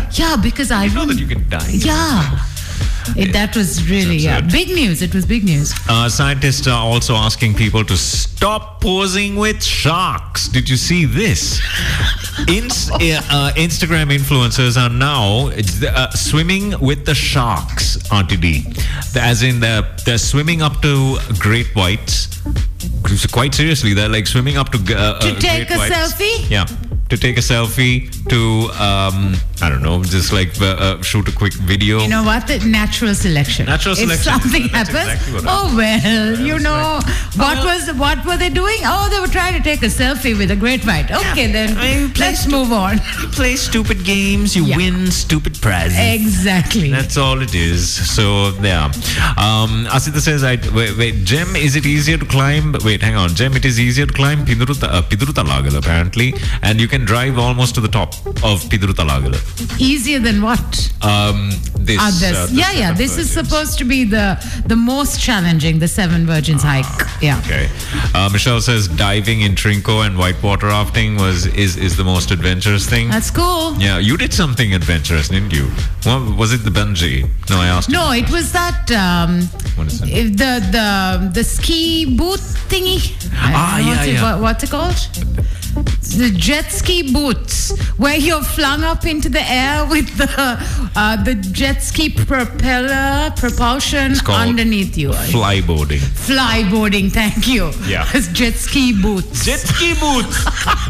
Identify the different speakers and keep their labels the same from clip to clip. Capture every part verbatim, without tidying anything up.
Speaker 1: Yeah, because I
Speaker 2: You know
Speaker 1: rem-
Speaker 2: that you can die.
Speaker 1: Yeah. It, that was really, yeah, big news. It was big news.
Speaker 2: Uh, scientists are also asking people to stop posing with sharks. Did you see this? Ins- uh, Instagram influencers are now uh, swimming with the sharks, Auntie D. As in, they're, they're swimming up to great whites. Quite seriously, they're like swimming up to uh,
Speaker 1: To
Speaker 2: uh,
Speaker 1: take
Speaker 2: great
Speaker 1: a
Speaker 2: whites.
Speaker 1: selfie?
Speaker 2: Yeah. To take a selfie, to, um, I don't know, just like uh, uh, shoot a quick video.
Speaker 1: You know what? The natural selection.
Speaker 2: Natural
Speaker 1: If
Speaker 2: selection.
Speaker 1: something
Speaker 2: That's
Speaker 1: happens,
Speaker 2: exactly what
Speaker 1: oh well, you know, what
Speaker 2: well-
Speaker 1: was what were they doing? Oh, they were trying to take a selfie with a great white. Okay, then
Speaker 2: I mean, play
Speaker 1: let's
Speaker 2: stu-
Speaker 1: move on.
Speaker 2: You play stupid games, you
Speaker 1: Yeah.
Speaker 2: win stupid prizes.
Speaker 1: Exactly.
Speaker 2: That's all it is. So, yeah. Um, Asita says, I, wait, wait, Jem, is it easier to climb? Wait, hang on. Jem, it is easier to climb Piduruta, uh, Pidurutalagal, apparently. And you can drive almost to the top of Pidurutalagal.
Speaker 1: Easier than what?
Speaker 2: Um, this,
Speaker 1: Others.
Speaker 2: uh, the
Speaker 1: yeah, yeah.
Speaker 2: seven
Speaker 1: This is
Speaker 2: virgins.
Speaker 1: supposed to be the the most challenging, the Seven Virgins hike. Yeah.
Speaker 2: Okay. Uh, Michelle says diving in Trinco and whitewater rafting was is, is the most adventurous thing.
Speaker 1: That's cool.
Speaker 2: Yeah, you did something adventurous, didn't you? What, was it the bungee? No, I asked you.
Speaker 1: No, it was that um,
Speaker 2: What is it?
Speaker 1: if the the the ski boot thingy. I
Speaker 2: Ah,
Speaker 1: don't know
Speaker 2: yeah,
Speaker 1: what's it,
Speaker 2: yeah.
Speaker 1: what- what's it called? The jet ski boots, where you're flung up into the air with the uh, the jet ski propeller propulsion
Speaker 2: called
Speaker 1: underneath you.
Speaker 2: Flyboarding.
Speaker 1: Flyboarding, thank you.
Speaker 2: Yeah.
Speaker 1: It's jet ski boots.
Speaker 2: Jet ski boots.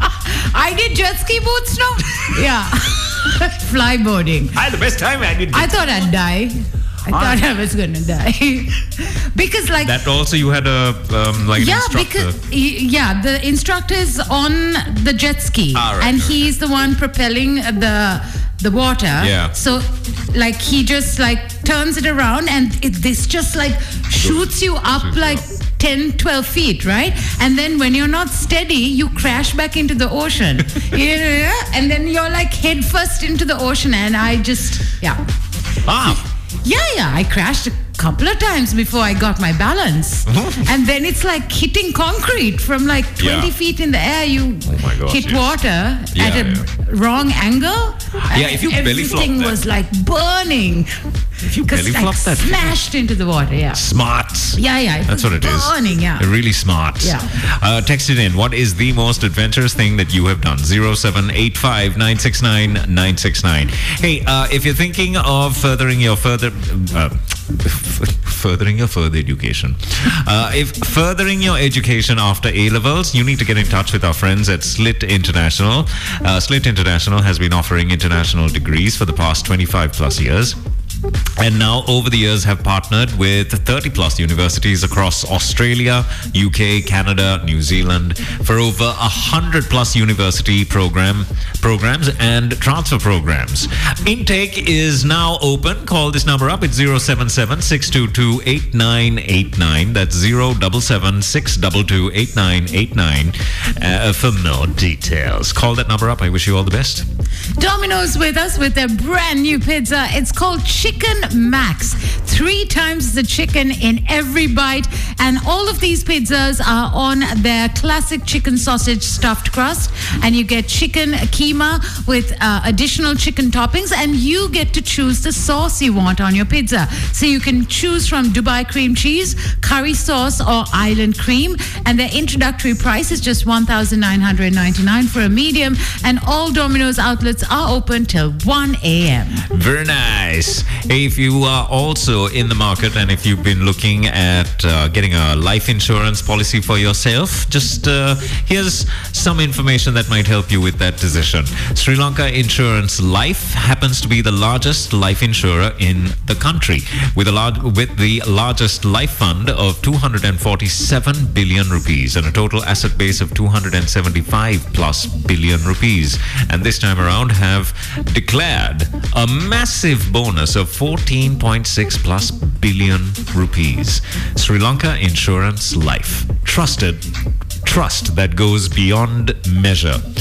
Speaker 1: I did jet ski boots, no? Yeah. Flyboarding.
Speaker 2: I had the best time. I did.
Speaker 1: I thought I'd die. I
Speaker 2: Ah.
Speaker 1: thought I was gonna die. Because like
Speaker 2: That also you had a um, like an
Speaker 1: yeah,
Speaker 2: instructor.
Speaker 1: because y- yeah, the instructor is on the jet ski,
Speaker 2: Ah, right,
Speaker 1: and
Speaker 2: right,
Speaker 1: he's the one propelling the the water.
Speaker 2: Yeah.
Speaker 1: So, like, he just like turns it around, and it, this just like shoots you up
Speaker 2: Shoots you
Speaker 1: like
Speaker 2: up.
Speaker 1: ten, twelve feet, right? And then when you're not steady, you crash back into the ocean. Yeah, and then you're like head first into the ocean, and I just yeah.
Speaker 2: ah,
Speaker 1: Yeah, yeah. I crashed a couple of times before I got my balance. And then it's like hitting concrete from like twenty
Speaker 2: Yeah.
Speaker 1: feet in the air. You
Speaker 2: Oh my gosh,
Speaker 1: hit
Speaker 2: yes.
Speaker 1: water
Speaker 2: Yeah,
Speaker 1: at a
Speaker 2: yeah.
Speaker 1: wrong angle.
Speaker 2: Yeah, if you
Speaker 1: and
Speaker 2: belly flop
Speaker 1: everything
Speaker 2: that-
Speaker 1: was like burning.
Speaker 2: if you
Speaker 1: Because
Speaker 2: belly
Speaker 1: like
Speaker 2: flop that,
Speaker 1: smashed into the water. Yeah.
Speaker 2: smart.
Speaker 1: Yeah, yeah. It
Speaker 2: That's
Speaker 1: was
Speaker 2: what it is.
Speaker 1: burning, yeah.
Speaker 2: Really smart.
Speaker 1: Yeah.
Speaker 2: Uh, text it in. What is the most adventurous thing that you have done? zero seven eight five nine six nine nine six nine. Hey, uh, if you're thinking of furthering your further uh, furthering your further education, uh, if furthering your education after A levels, you need to get in touch with our friends at Slit International. Uh, Slit International has been offering international degrees for the past twenty-five plus years. And now, over the years, have partnered with thirty plus universities across Australia, U K, Canada, New Zealand for over one hundred plus university program programs and transfer programs. Intake is now open. Call this number up. It's zero seven seven six two two eight nine eight nine. That's zero seven seven six two two eight nine eight nine uh, for more details. Call that number up. I wish you all the best.
Speaker 1: Domino's with us with their brand new pizza. It's called Chicken Max. Three times the chicken in every bite. And all of these pizzas are on their classic chicken sausage stuffed crust. And you get chicken keema with uh, additional chicken toppings. And you get to choose the sauce you want on your pizza. So you can choose from Dubai cream cheese, curry sauce, or island cream. And their introductory price is just one thousand nine hundred ninety-nine dollars for a medium. And all Domino's outlets are open till one a.m.
Speaker 2: Very nice. Hey, if you are also in the market and if you've been looking at uh, getting a life insurance policy for yourself, just uh, here's some information that might help you with that decision. Sri Lanka Insurance Life happens to be the largest life insurer in the country, with a large, with the largest life fund of two hundred forty-seven billion rupees and a total asset base of two hundred seventy-five plus billion rupees. And this time around have declared a massive bonus of fourteen point six plus billion rupees. Sri Lanka Insurance Life. Trusted. Trust that goes beyond measure.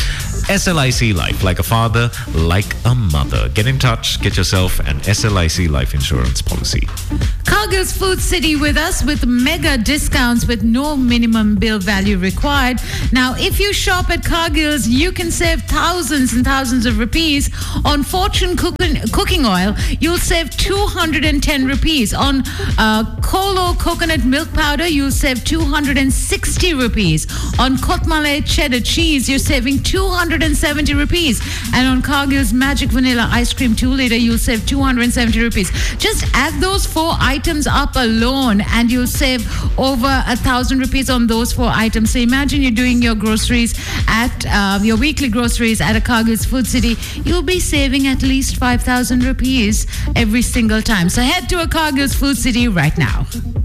Speaker 2: S L I C Life, like a father, like a mother. Get in touch, get yourself an S L I C life insurance policy.
Speaker 1: Cargill's Food City with us with mega discounts with no minimum bill value required. Now, if you shop at Cargill's, you can save thousands and thousands of rupees. On Fortune cooking, cooking oil, you'll save two hundred ten rupees. On uh, Colo coconut milk powder, you'll save two hundred sixty rupees. On Kotmale cheddar cheese, you're saving two hundred seventy rupees. And on Cargill's Magic Vanilla ice cream two liter, you'll save two hundred seventy rupees. Just add those four items up alone and you'll save over a thousand rupees on those four items. So imagine you're doing your groceries at uh, your weekly groceries at a Cargill's Food City. You'll be saving at least five thousand rupees every single time. So head to a Cargill's Food City right now.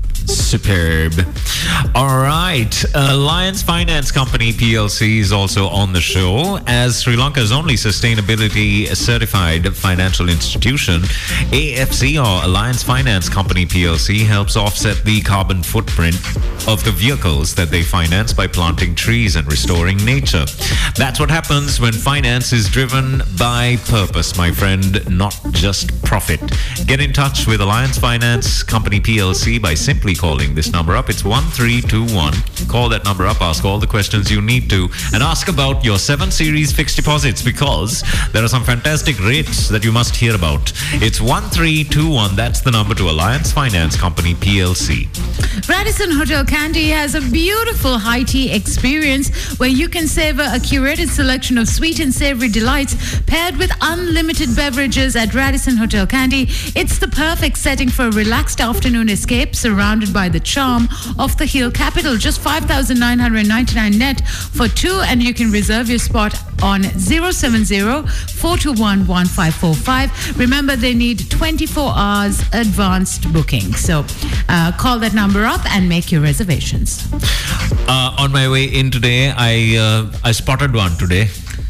Speaker 2: Superb. All right. Alliance Finance Company P L C is also on the show. As Sri Lanka's only sustainability certified financial institution, A F C or Alliance Finance Company P L C helps offset the carbon footprint of the vehicles that they finance by planting trees and restoring nature. That's what happens when finance is driven by purpose, my friend, not just profit. Get in touch with Alliance Finance Company P L C by simply calling this number up. It's one three two one. Call that number up, ask all the questions you need to, and ask about your seven series fixed deposits, because there are some fantastic rates that you must hear about. It's one three two one. That's the number to Alliance Finance Company P L C.
Speaker 1: Radisson Hotel Kandy has a beautiful high tea experience where you can savor a curated selection of sweet and savory delights paired with unlimited beverages at Radisson Hotel Kandy. It's the perfect setting for a relaxed afternoon escape surrounded by the charm of the hill capital. Just five thousand nine hundred ninety-nine net for two, and you can reserve your spot on zero seven zero, four two one, one five four five. Remember, they need twenty-four hours advanced booking. So uh, call that number up and make your reservations.
Speaker 2: Uh, on my way in today, I uh, I spotted one today.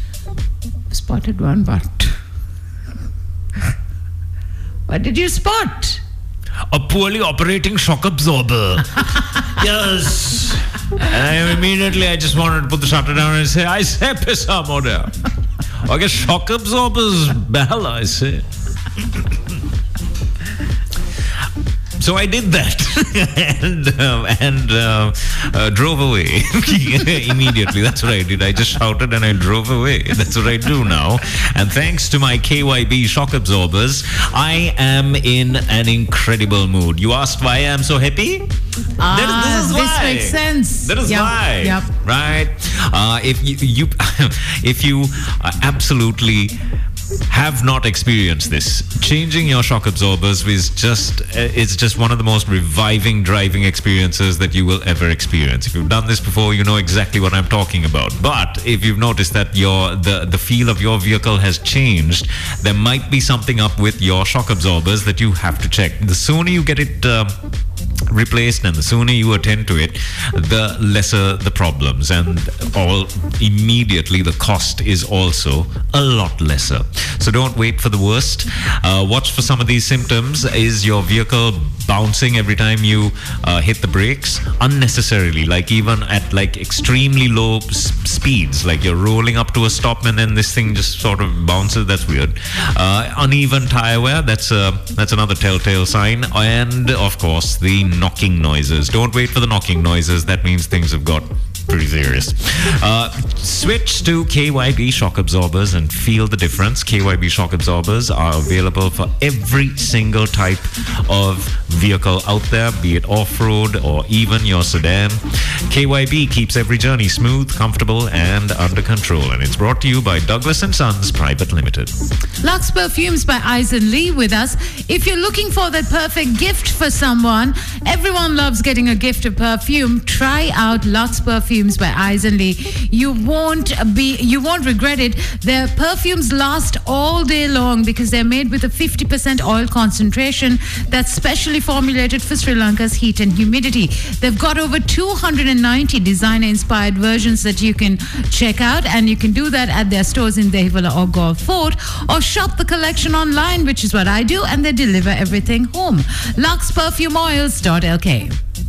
Speaker 1: Spotted one, but what did you spot?
Speaker 2: A poorly operating shock absorber. Yes. And I immediately, I just wanted to put the shutter down and say, I say, pissa moda. I guess shock absorbers, bell, I say. So I did that and um, and uh, uh, drove away immediately. That's what I did. I just shouted and I drove away. That's what I do now. And thanks to my K Y B shock absorbers, I am in an incredible mood. You asked why I am so happy?
Speaker 1: Ah,
Speaker 2: this, this is
Speaker 1: this
Speaker 2: why.
Speaker 1: makes sense.
Speaker 2: That is
Speaker 1: yep,
Speaker 2: why.
Speaker 1: Yep.
Speaker 2: Right? Uh, if you, you if you uh, absolutely have not experienced this, changing your shock absorbers is just it's just one of the most reviving driving experiences that you will ever experience. If you've done this before, you know exactly what I'm talking about. But if you've noticed that your the the feel of your vehicle has changed, there might be something up with your shock absorbers that you have to check. The sooner you get it uh, replaced and the sooner you attend to it, the lesser the problems, and all immediately the cost is also a lot lesser. So don't wait for the worst. Uh, watch for some of these symptoms. Is your vehicle bouncing every time you uh, hit the brakes unnecessarily, like even at like extremely low s- speeds, like you're rolling up to a stop and then this thing just sort of bounces? That's weird. Uh, uneven tire wear, that's a, that's another telltale sign. And of course the knocking noises. Don't wait for the knocking noises. That means things have got pretty serious. Uh, switch to K Y B shock absorbers and feel the difference. K Y B shock absorbers are available for every single type of vehicle out there, be it off-road or even your sedan. K Y B keeps every journey smooth, comfortable, and under control. And it's brought to you by Douglas and Sons Private Limited.
Speaker 1: Lux Perfumes by Eisen Lee with us. If you're looking for that perfect gift for someone, everyone loves getting a gift of perfume. Try out Lux Perfumes by Eisen Lee. You won't be, you won't regret it. Their perfumes last all day long because they're made with a fifty percent oil concentration that's specially formulated for Sri Lanka's heat and humidity. They've got over two hundred ninety designer-inspired versions that you can check out, and you can do that at their stores in Dehivala or Gulf Fort, or shop the collection online, which is what I do, and they deliver everything home. lux perfume oils dot l k.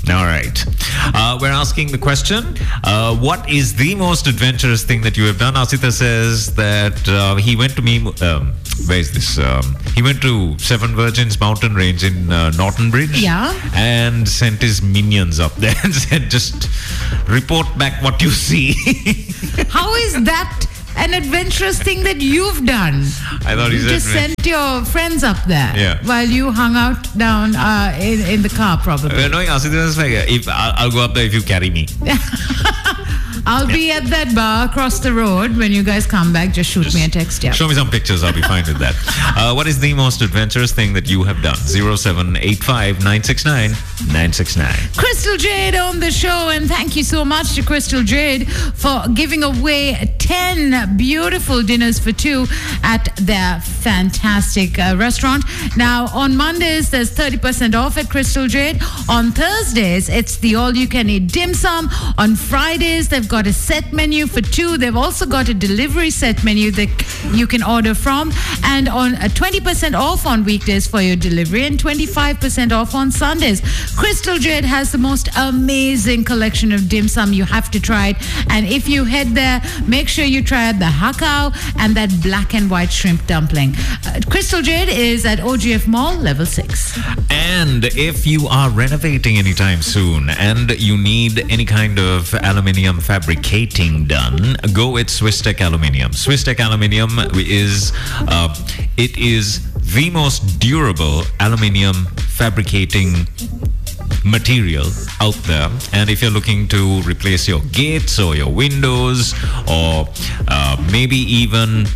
Speaker 2: All right. Uh, we're asking the question, uh, what is the most adventurous thing that you have done? Asita says that uh, he went to me, um, where is this? Um, he went to Seven Virgins mountain range in uh, Norton Bridge.
Speaker 1: Yeah.
Speaker 2: And sent his minions up there and said, just report back what you see.
Speaker 1: How is that an adventurous thing that you've done?
Speaker 2: I thought he
Speaker 1: You
Speaker 2: said...
Speaker 1: just sent your friends up there
Speaker 2: Yeah.
Speaker 1: while you hung out down uh, in, in the car, probably.
Speaker 2: Uh, knowing Asita was like, if I'll, I'll go up there if you carry me.
Speaker 1: I'll be at that bar across the road. When you guys come back, just shoot me a text. Yeah.
Speaker 2: Show me some pictures. I'll be fine with that. Uh, what is the most adventurous thing that you have done? zero seven eight five nine six nine nine six nine.
Speaker 1: Crystal Jade on the show, and thank you so much to Crystal Jade for giving away ten beautiful dinners for two at their fantastic uh, restaurant. Now, on Mondays, there's thirty percent off at Crystal Jade. On Thursdays, it's the all-you-can-eat dim sum. On Fridays, they've got a set menu for two. They've also got a delivery set menu that you can order from. And on uh, twenty percent off on weekdays for your delivery and twenty-five percent off on Sundays. Crystal Jade has the most amazing collection of dim sum. You have to try it. And if you head there, make sure you try out the hakao and that black and white shrimp dumpling. Uh, Crystal Jade is at O G F Mall, level six.
Speaker 2: And if you are renovating anytime soon and you need any kind of aluminium fabricating done, go with Swisstech Aluminium. Swisstech Aluminium is uh, it is the most durable aluminium fabricating material out there. And if you're looking to replace your gates or your windows or uh, maybe even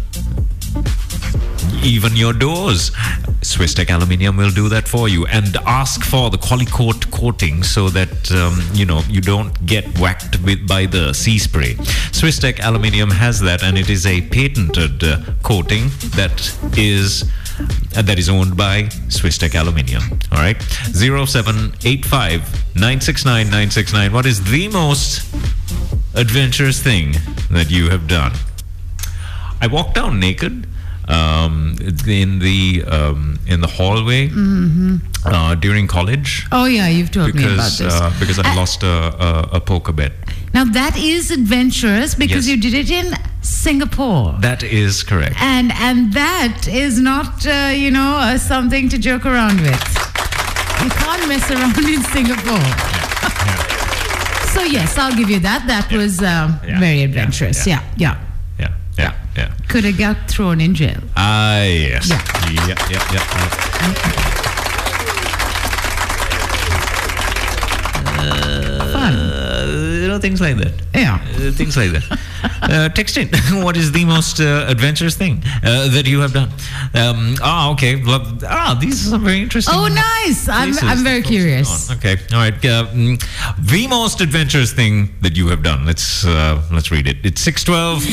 Speaker 2: even your doors, Swisstech Aluminium will do that for you. And ask for the Qualicoat coating so that um, you know you don't get whacked with by the sea spray. Swisstech Aluminium has that, and it is a patented uh, coating that is uh, that is owned by Swisstech Aluminium. All right, zero seven eight five nine six nine nine six nine. What is the most adventurous thing that you have done? I walked down naked um, in the um, in the hallway
Speaker 1: Mm-hmm.
Speaker 2: uh, during college
Speaker 1: Oh, yeah, you've told me about
Speaker 2: because
Speaker 1: this.
Speaker 2: uh, because I
Speaker 1: Uh,
Speaker 2: lost a, a, a poker bet.
Speaker 1: Now, that is adventurous because
Speaker 2: Yes.
Speaker 1: you did it in Singapore.
Speaker 2: That is correct.
Speaker 1: And and that is not, uh, you know, uh, something to joke around with. You can't mess around in Singapore. So, yes, I'll give you that. That was uh,
Speaker 2: Yeah.
Speaker 1: very
Speaker 2: Yeah.
Speaker 1: adventurous. Yeah,
Speaker 2: Yeah.
Speaker 1: yeah.
Speaker 2: Yeah, yeah, yeah.
Speaker 1: Could have got thrown in jail.
Speaker 2: Ah, yes.
Speaker 1: Yeah.
Speaker 2: Yeah, yeah, yeah.
Speaker 1: Fun.
Speaker 2: Uh, you know, things like that.
Speaker 1: Yeah.
Speaker 2: Uh, things like that. Uh, text in. What is the most uh, adventurous thing uh, that you have done? Um, ah, okay. Well, ah, these are some very interesting.
Speaker 1: Oh, nice. I'm,
Speaker 2: places
Speaker 1: I'm very
Speaker 2: to focus
Speaker 1: curious.
Speaker 2: on. Okay. All right. Uh, mm, the most adventurous thing that you have done. Let's uh, let's read it. It's six twelve.